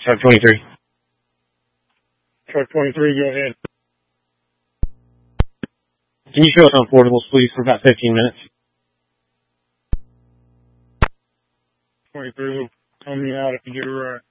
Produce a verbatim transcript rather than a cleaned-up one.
Truck twenty-three. Truck twenty-three, go ahead. Can you show us on portables, please, for about fifteen minutes? twenty-three will come you out if you get a ride.